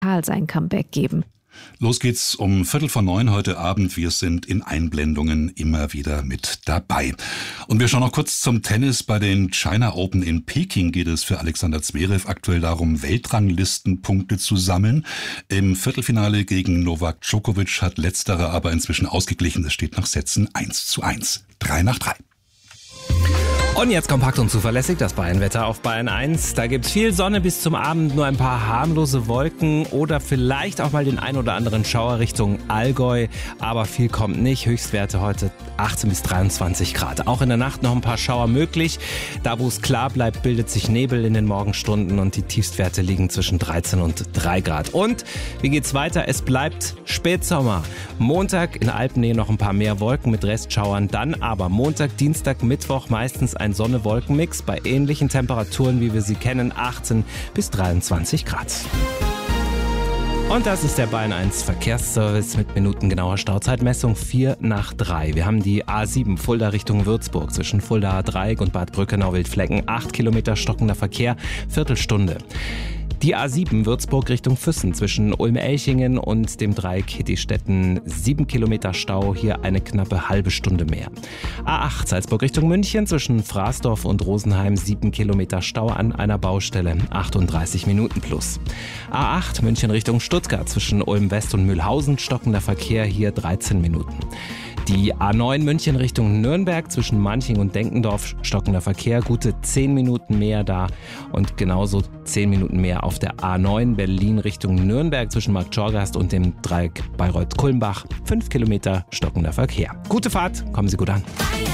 sein Comeback geben. Los geht's um 8:45 heute Abend. Wir sind in Einblendungen immer wieder mit dabei. Und wir schauen noch kurz zum Tennis. Bei den China Open in Peking geht es für Alexander Zverev aktuell darum, Weltranglistenpunkte zu sammeln. Im Viertelfinale gegen Novak Djokovic hat letzterer aber inzwischen ausgeglichen. Es steht nach Sätzen 1:1. 3:3. Und jetzt kompakt und zuverlässig das Bayern-Wetter auf Bayern 1. Da gibt's viel Sonne bis zum Abend, nur ein paar harmlose Wolken oder vielleicht auch mal den ein oder anderen Schauer Richtung Allgäu. Aber viel kommt nicht. Höchstwerte heute 18 bis 23 Grad. Auch in der Nacht noch ein paar Schauer möglich. Da, wo es klar bleibt, bildet sich Nebel in den Morgenstunden und die Tiefstwerte liegen zwischen 13 und 3 Grad. Und wie geht's weiter? Es bleibt Spätsommer. Montag in Alpennähe noch ein paar mehr Wolken mit Restschauern. Dann aber Montag, Dienstag, Mittwoch meistens ein Sonne-Wolken-Mix bei ähnlichen Temperaturen, wie wir sie kennen, 18 bis 23 Grad. Und das ist der Bayern 1 Verkehrsservice mit minutengenauer Stauzeitmessung 4:3. Wir haben die A7 Fulda Richtung Würzburg zwischen Fuldaer Dreieck und Bad Brückenau-Wildflecken. 8 Kilometer stockender Verkehr, Viertelstunde. Die A7 Würzburg Richtung Füssen zwischen Ulm-Elchingen und dem Dreieck Hittistetten 7 Kilometer Stau, hier eine knappe halbe Stunde mehr. A8 Salzburg Richtung München zwischen Fraßdorf und Rosenheim 7 Kilometer Stau an einer Baustelle, 38 Minuten plus. A8 München Richtung Stuttgart zwischen Ulm-West und Mühlhausen stockender Verkehr, hier 13 Minuten. Die A9 München Richtung Nürnberg zwischen Manching und Denkendorf stockender Verkehr, gute 10 Minuten mehr da und genauso 10 Minuten mehr auf der A9 Berlin Richtung Nürnberg zwischen Marktschorgast und dem Dreieck Bayreuth-Kulmbach, 5 Kilometer stockender Verkehr. Gute Fahrt, kommen Sie gut an.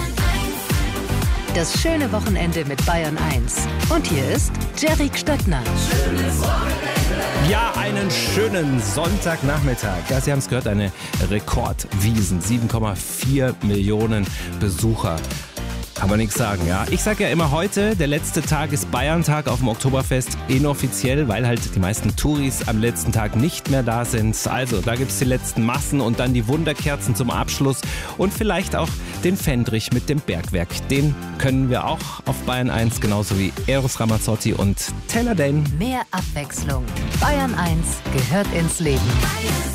Das schöne Wochenende mit Bayern 1. Und hier ist Jerry Stöttner. Schönes Wochenende. Ja, einen schönen Sonntagnachmittag. Ja, Sie haben es gehört, eine Rekordwiesen, 7,4 Millionen Besucher. Kann man nichts sagen, ja. Ich sage ja immer heute, der letzte Tag ist Bayern-Tag auf dem Oktoberfest, inoffiziell, weil halt die meisten Touris am letzten Tag nicht mehr da sind. Also, da gibt's die letzten Massen und dann die Wunderkerzen zum Abschluss und vielleicht auch den Fendrich mit dem Bergwerk. Den können wir auch auf Bayern 1, genauso wie Eros Ramazzotti und Taylor Dayne. Mehr Abwechslung. Bayern 1 gehört ins Leben.